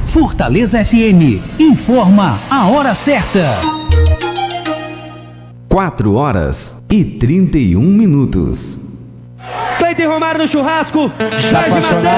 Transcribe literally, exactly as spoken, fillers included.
Fortaleza F M informa a hora certa. quatro horas e trinta e um minutos. Cleiton Romário no churrasco, Jorge Matheus.